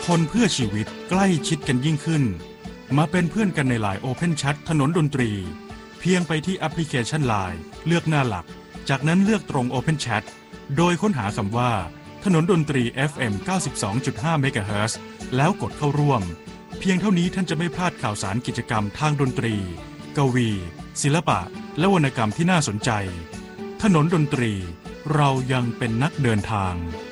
คนเพื่อชีวิตใกล้ชิดกันยิ่งขึ้นมาเป็นเพื่อนกันใน LINE Open Chat ถนนดนตรีเพียงไปที่แอปพลิเคชัน LINE เลือกหน้าหลักจากนั้นเลือกตรง Open Chat โดยค้นหาคำว่าถนนดนตรี FM 92.5 MHz แล้วกดเข้าร่วมเพียงเท่านี้ท่านจะไม่พลาดข่าวสารกิจกรรมทางดนตรีกวีศิลปะและวรรณกรรมที่น่าสนใจถนนดนตรีเรายังเป็นนักเดินทาง